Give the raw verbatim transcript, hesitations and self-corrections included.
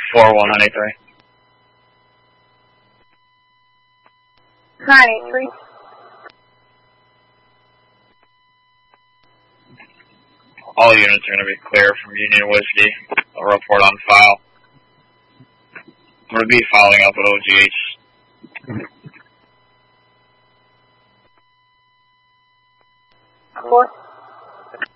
four one ninety-three. ninety-three. All units are going to be clear from Union Whiskey. I'll report on file. I'm going to be following up with O G H. Four.